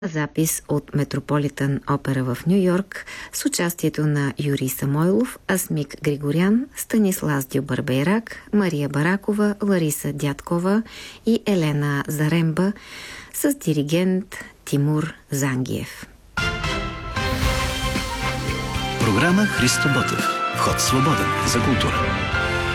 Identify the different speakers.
Speaker 1: Запис от Метрополитън опера в Ню Йорк с участието на Юрий Самойлов, Асмик Григорян, Станислав Дюбарбейрак, Мария Баракова, Лариса Дядкова и Елена Заремба с диригент Тимур Зангиев.
Speaker 2: Програма Христо Ботев. Вход свободен за култура.